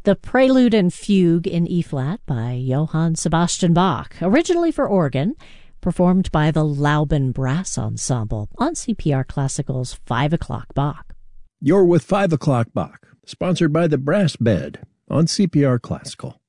The Prelude and Fugue in E-flat by Johann Sebastian Bach, originally for organ, performed by the Lauben Brass Ensemble on CPR Classical's 5 O'Clock Bach. You're with 5 O'Clock Bach, sponsored by the Brass Bed on CPR Classical.